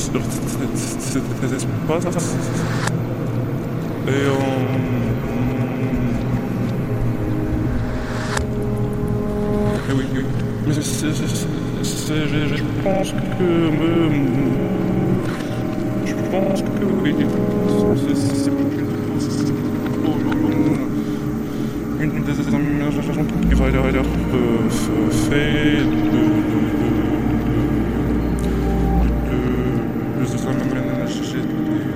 cet espace. Et oui, oui. Mais je pense que oui. C'est une des aménagements qui va être fait